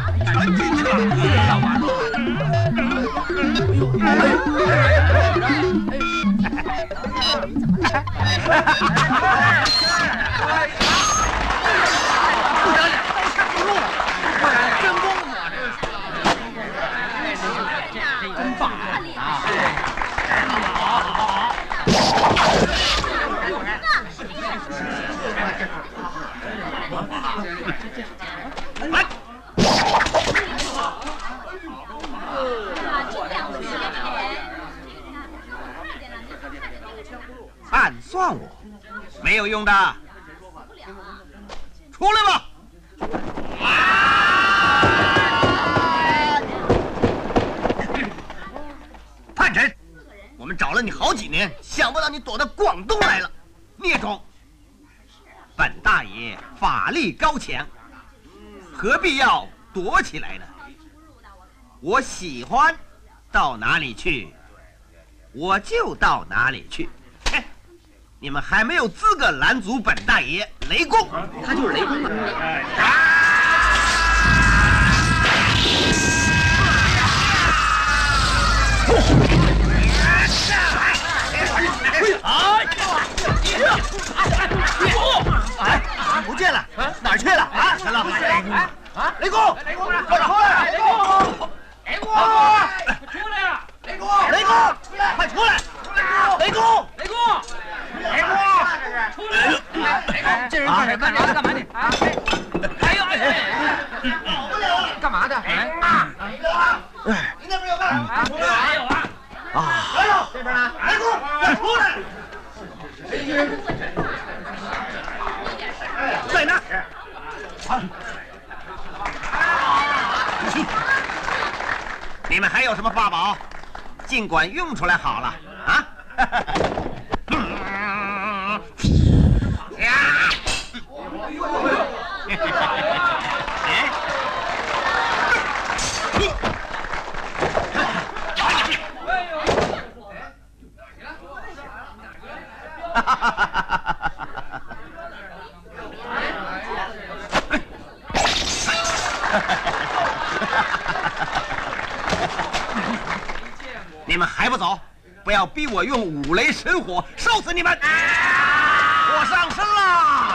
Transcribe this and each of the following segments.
全进去了！要完了！真功夫啊！真棒啊！好。来。 暗算我，没有用的，出来吧！叛臣，我们找了你好几年，想不到你躲到广东来了，孽种！本大爷法力高强，何必要躲起来呢？我喜欢到哪里去，我就到哪里去。 你们还没有资格拦阻本大爷雷公， 他就是雷公啊！ 不见了，哪儿去了？啊，陈老，雷公，雷公，快出来！雷公，雷公，出来呀！雷公，雷公，快出来！雷公，雷公。 雷公，出来！这人干什么？干嘛你？啊！哎呦，跑不了！干嘛的？你那边有个啊？还有啊！还有这边呢？雷公，快出来！在那儿。你们还有什么法宝？尽管用出来好了啊！你们还不走？不要逼我用五雷神火烧死你们！我上身了！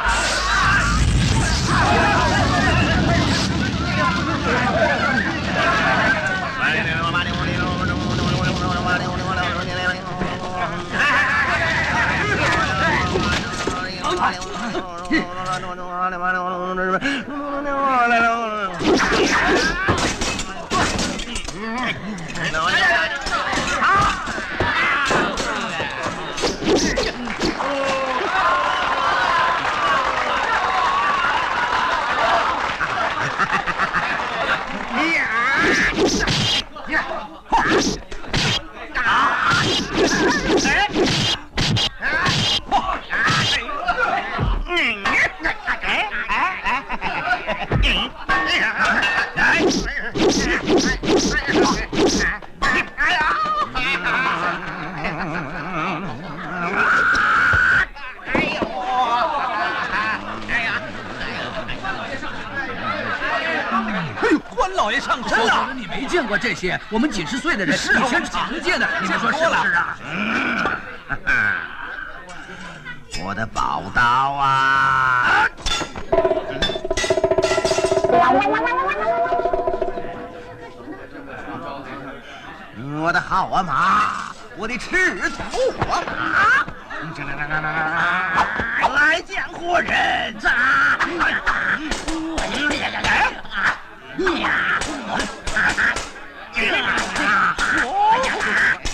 老爷上身了！你没见过这些，我们几十岁的人以前常见的，你们说是不是啊？ 我的宝刀啊！我的好啊马，我的赤兔火马！来江湖人渣！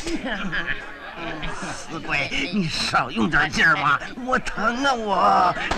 死鬼，你少用点劲儿嘛！我疼啊我！